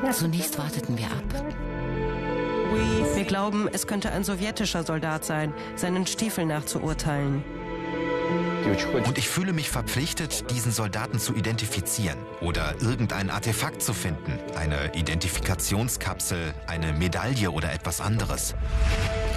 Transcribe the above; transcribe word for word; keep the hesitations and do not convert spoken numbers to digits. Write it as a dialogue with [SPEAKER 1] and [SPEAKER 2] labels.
[SPEAKER 1] Zunächst warteten wir ab.
[SPEAKER 2] Wir glauben, es könnte ein sowjetischer Soldat sein, seinen Stiefeln nach zu urteilen.
[SPEAKER 3] Und ich fühle mich verpflichtet, diesen Soldaten zu identifizieren oder irgendein Artefakt zu finden. Eine Identifikationskapsel, eine Medaille oder etwas anderes.